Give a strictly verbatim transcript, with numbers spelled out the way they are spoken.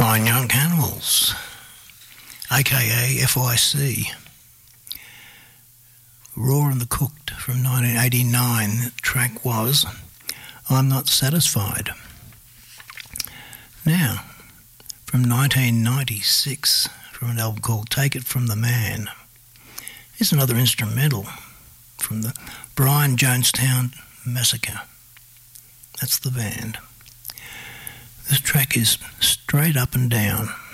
Fine Young Cannibals, aka F I C. Raw and the Cooked from nineteen eighty-nine. The track was I'm Not Satisfied. Now, from nineteen ninety-six, from an album called Take It From the Man, here's another instrumental from the Brian Jonestown Massacre. That's the band. This track is straight up and down.